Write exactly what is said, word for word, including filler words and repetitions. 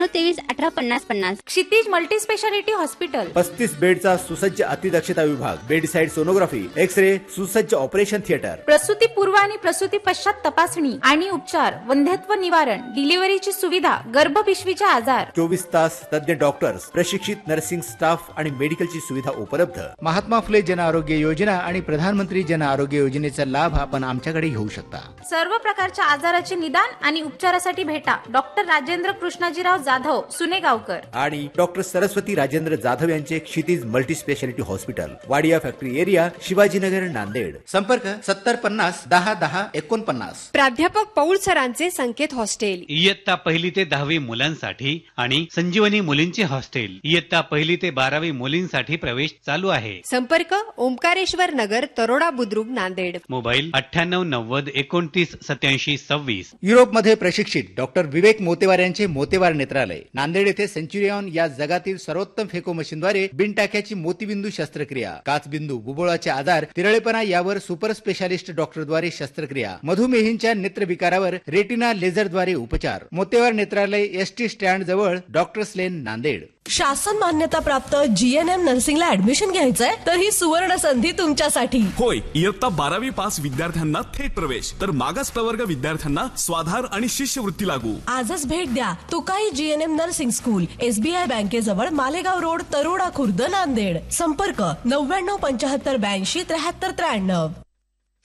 तेवीस अठरा पन्नास पन्नास. क्षितिज मल्टी स्पेशालिटी हॉस्पिटल. पस्तीस बेडचा सुसज्ज अतिदक्षता विभाग, bed side sonography, X ray, सुसज्ज ऑपरेशन थिएटर, प्रसूती पूर्व आणि प्रसूती पश्चात तपासणी आणि उपचार, वंध्यत्व निवारण, डिलिव्हरीची सुविधा, गर्भपिशवीचे आजार, चोवीस तास तज्ञ डॉक्टर्स, प्रशिक्षित नर्सिंग स्टाफ आणि मेडिकलची सुविधा उपलब्ध. महात्मा फुले जन आरोग्य योजना आणि प्रधानमंत्री जन आरोग्य योजनेचा लाभ आपण आमच्याकडे घेऊ शकता. सर्व प्रकारच्या आजाराचे निदान आणि उपचारासाठी भेटा डॉक्टर राजेंद्र कृष्णाजीराव जाधव सुनेगावकर आणि डॉक्टर सरस्वती राजेंद्र जाधव यांचे क्षितिज multi speciality hospital, Wadia factory area, Shivajinagar, Nanded. संपर्क सत्तर पन्नास दहा दहा एकोणपन्नास. प्राध्यापक पौळ सरांचे संकेत हॉस्टेल. इयत्ता पहिली ते दहावी मुलांसाठी आणि संजीवनी मुलींचे हॉस्टेल. इयत्ता पहिली ते बारावी मुलींसाठी प्रवेश चालू आहे. संपर्क ओंकारेश्वर नगर, तरोडा बुद्रुक, नांदेड. मोबाईल अठ्ठ्याण्णव नव्वद एकोणतीस सत्याऐंशी सव्वीस. युरोपमध्ये प्रशिक्षित डॉक्टर विवेक मोतेवार यांचे मोतेवार नेत्रालय, नांदेड येथे सेंच्युरियन या जगातील सर्वोत्तम फेको मशीनद्वारे बिनटाक्याची मोतीबिंदू शस्त्रक्रिया, काचबिंदू, बुबुळाचे आजार, तिरळेपणा यावर सुपर स्पेशालिस्ट डॉक्टरद्वारे शस्त्रक्रिया, मधुमेहींच्या नेत्रविकारावर रेटिना लेझरद्वारे उपचार. मोतेवार नेत्रालय, एस टी स्टँड जवळ, डॉक्टर्स लेन, नांदेड. शासन मान्यता प्राप्त जीएनएम नर्सिंगला ऍडमिशन घ्यायचंय तर ही सुवर्ण संधी तुमच्यासाठी. होय, इयत्ता बारावी पास विद्यार्थ्यांना थेट प्रवेश, तर मागास प्रवर्ग विद्यार्थ्यांना स्वाधार आणि शिष्यवृत्ती लागू. आजच भेट द्या तुकाई GNM nursing school, SBI बँकेजवळ, Malegaon road, Taroda Khurd, Nanded. संपर्क नव्याण्णव पंचाहत्तर ब्याऐंशी त्र्याहत्तर त्र्याण्णव.